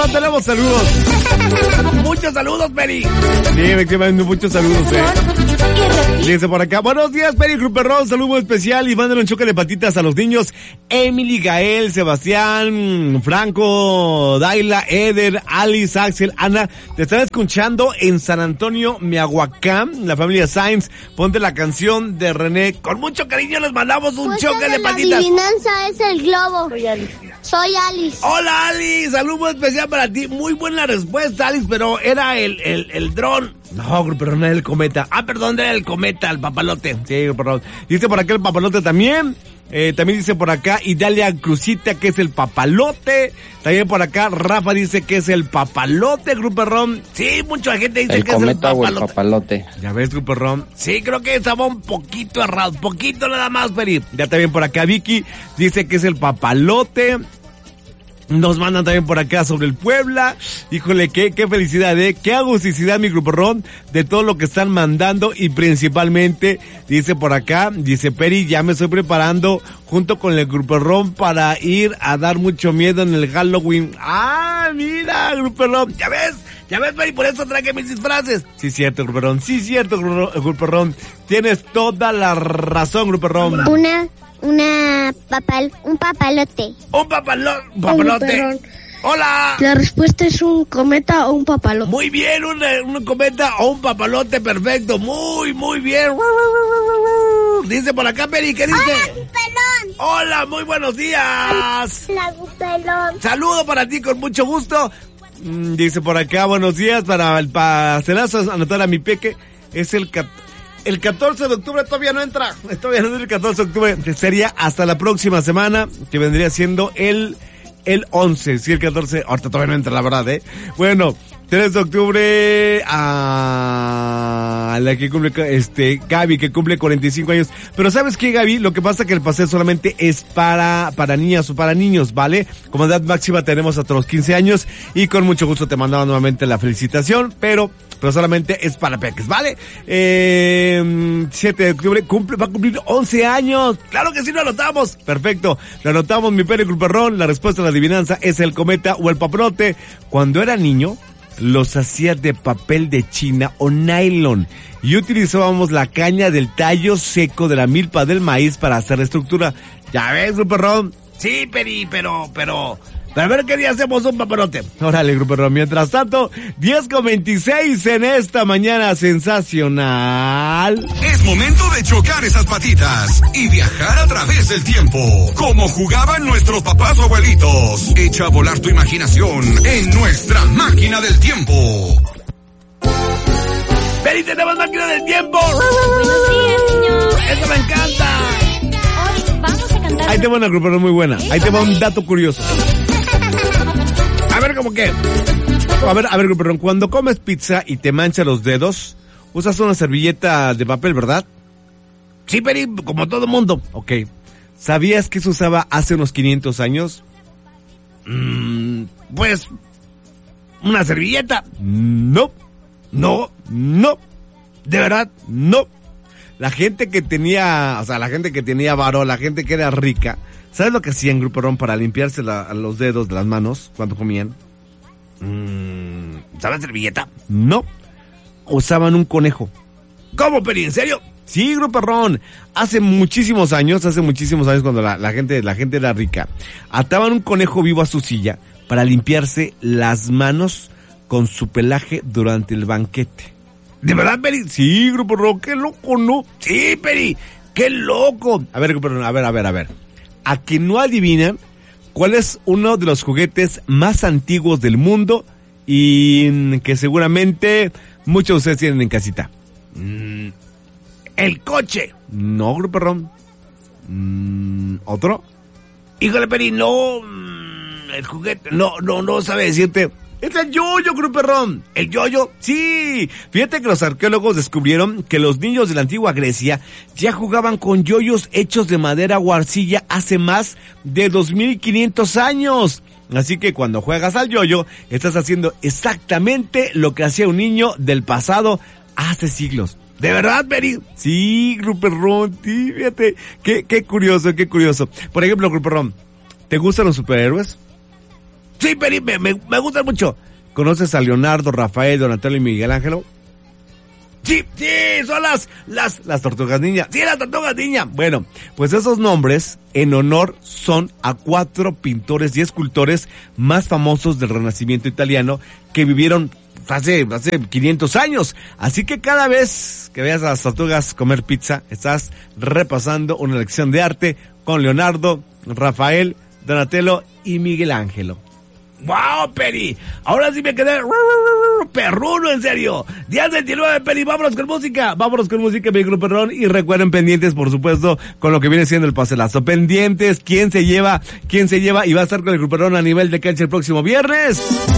tenemos saludos. Muchos saludos, Peri. Sí, efectivamente, muchos saludos, Dice por acá, buenos días, Peri, Grupo Ron, saludo muy especial y mándale un choque de patitas a los niños Emily, Gael, Sebastián, Franco, Daila, Eder, Alice, Axel, Ana. Te están escuchando en San Antonio, Miahuacán, la familia Sainz. Ponte la canción de René. Con mucho cariño les mandamos un choque de patitas. La adivinanza es el globo. Soy Alice. Hola, Alice, saludo muy especial para ti. Muy buena respuesta, Alice, pero era el dron. No, pero no era el cometa. Ah, perdón, era el cometa, el papalote. Sí, perdón. Dice por acá el papalote también. También dice por acá Idalia Cruzita que es el papalote. También por acá Rafa dice que es el papalote, Grupo Ron. Sí, mucha gente dice que es el papalote. O el papalote. Ya ves, Grupo Ron. Sí, creo que estaba un poquito errado. Poquito nada más, Peri. Ya también por acá Vicky dice que es el papalote. Nos mandan también por acá sobre el Puebla. Híjole, qué felicidad, qué agusticidad, mi Grupo Ron, de todo lo que están mandando y principalmente, dice por acá, dice Peri, ya me estoy preparando junto con el Grupo Ron para ir a dar mucho miedo en el Halloween. Ah, mira, Grupo Ron, ya ves, Peri, por eso traje mis disfraces. Sí, cierto, Grupo Ron, sí, cierto, Grupo Ron. Tienes toda la razón, Grupo Ron. Un papalote. Un papalote. Hola. La respuesta es un cometa o un papalote. Muy bien, un cometa o un papalote, perfecto. Muy, muy bien. Dice por acá, Peri, ¿qué dice? Hola, Gupelón. Hola, muy buenos días. Hola, Gupelón. Saludo para ti con mucho gusto. Dice por acá, buenos días para el pastelazo, anotar a mi peque. Es el 14 de octubre todavía no entra el 14 de octubre, que sería hasta la próxima semana, que vendría siendo el 11, sí, el 14, ahorita todavía no entra, la verdad, Bueno, 3 de octubre a la que cumple, Gaby, que cumple 45 años. Pero ¿sabes qué, Gaby? Lo que pasa es que el paseo solamente es para niñas o para niños, ¿vale? Como edad máxima tenemos hasta los 15 años y con mucho gusto te mandaba nuevamente la felicitación, pero solamente es para peques, ¿vale? 7 de octubre va a cumplir 11 años. Claro que sí, lo anotamos. Perfecto. Lo anotamos, mi Peri Grupo Ron. La respuesta a la adivinanza es el cometa o el papalote. Cuando era niño, los hacía de papel de China o nylon y utilizábamos la caña del tallo seco de la milpa del maíz para hacer la estructura. ¿Ya ves, Grupo Ron? Sí, Peri, pero a ver qué día hacemos un papalote. Órale, Grupo Ron. Mientras tanto, 10:26 en esta mañana sensacional. Es momento de chocar esas patitas y viajar a través del tiempo. Como jugaban nuestros papás o abuelitos. Echa a volar tu imaginación en nuestra máquina del tiempo. ¡Peri, tenemos máquina del tiempo! Buenos días, niños. ¡Eso me encanta! Hoy vamos a cantar. Ahí te va una, Grupo Ron, muy buena. Ahí te va un dato curioso. A ver, ¿cómo qué? A ver, Grupo Ron, cuando comes pizza y te mancha los dedos, usas una servilleta de papel, ¿verdad? Sí, Peri, como todo mundo. Ok. ¿Sabías que se usaba hace unos 500 años? Pues, ¿una servilleta? No. De verdad, no. La gente que tenía varo, la gente que era rica, ¿sabes lo que hacían, Grupo Ron, para limpiarse los dedos de las manos cuando comían? ¿Usaban servilleta? No. Usaban un conejo. ¿Cómo, Peri? ¿En serio? Sí, Grupo Ron. Hace muchísimos años cuando la gente era rica, ataban un conejo vivo a su silla para limpiarse las manos con su pelaje durante el banquete. ¿De verdad, Peri? Sí, Grupo Ron, qué loco, ¿no? Sí, Peri, qué loco. A ver, Grupo Ron, a ver. ¿A que no adivinan cuál es uno de los juguetes más antiguos del mundo y que seguramente muchos de ustedes tienen en casita? El coche. No, Grupo Ron. ¿Otro? Híjole, Peri, no. El juguete, no sabe decirte. Es el yoyo, Grupo Ron. ¿El yoyo? Sí. Fíjate que los arqueólogos descubrieron que los niños de la antigua Grecia ya jugaban con yoyos hechos de madera o arcilla hace más de 2500 años. Así que cuando juegas al yoyo, estás haciendo exactamente lo que hacía un niño del pasado hace siglos. ¿De verdad, Peri? Sí, Grupo Ron, sí, fíjate. Qué curioso. Por ejemplo, Grupo Ron, ¿te gustan los superhéroes? Sí, Peri, me gustan mucho. ¿Conoces a Leonardo, Rafael, Donatello y Miguel Ángelo? Sí, son las tortugas ninja. Sí, las tortugas ninja. Bueno, pues esos nombres en honor son a 4 pintores y escultores más famosos del Renacimiento italiano que vivieron hace 500 años. Así que cada vez que veas a las tortugas comer pizza, estás repasando una lección de arte con Leonardo, Rafael, Donatello y Miguel Ángelo. ¡Wow, Peri! Ahora sí me quedé perruno, en serio. 10:29, Peri, vámonos con música, mi grupo perrón. Y recuerden, pendientes, por supuesto, con lo que viene siendo el pastelazo. Pendientes, quién se lleva, y va a estar con el grupo perrón a nivel de cancha el próximo viernes.